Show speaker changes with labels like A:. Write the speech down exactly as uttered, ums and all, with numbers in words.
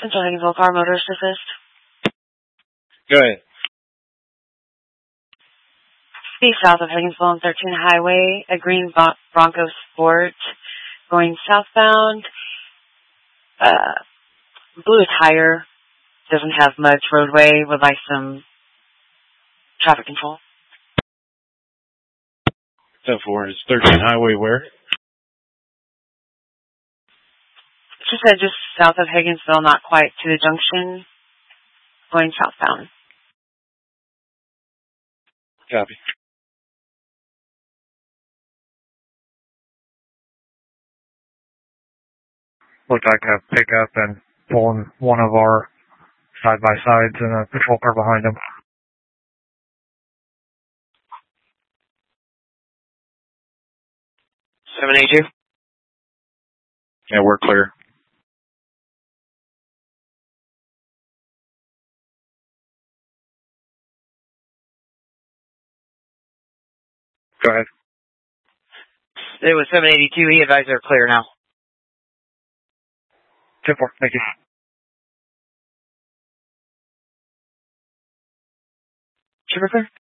A: Central Higginsville Car Motorist Assist.
B: Go ahead.
A: Be south of Higginsville on thirteen Highway, a green Bronco Sport going southbound. Uh, blue tire, doesn't have much roadway, would like some traffic control.
B: ten four is thirteen Highway where?
A: She said just south of Higginsville, not quite to the junction, going southbound.
B: Copy.
C: Looked like a pickup and pulling one of our side-by-sides and a patrol car behind them.
D: seven eighty-two?
B: Yeah, we're clear.
C: Go ahead.
D: It was seven eighty-two. He advised they're clear now.
C: ten four, thank you.
D: Super clear?